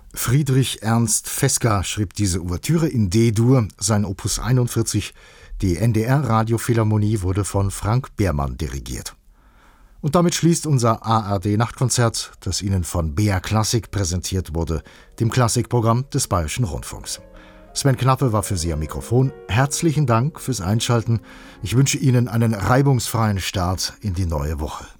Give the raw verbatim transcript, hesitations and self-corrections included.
Friedrich Ernst Fesca schrieb diese Ouvertüre in D-Dur, sein Opus einundvierzig. Die N D R-Radiophilharmonie wurde von Frank Behrmann dirigiert. Und damit schließt unser A R D-Nachtkonzert, das Ihnen von B R Klassik präsentiert wurde, dem Klassikprogramm des Bayerischen Rundfunks. Sven Knappe war für Sie am Mikrofon. Herzlichen Dank fürs Einschalten. Ich wünsche Ihnen einen reibungsfreien Start in die neue Woche.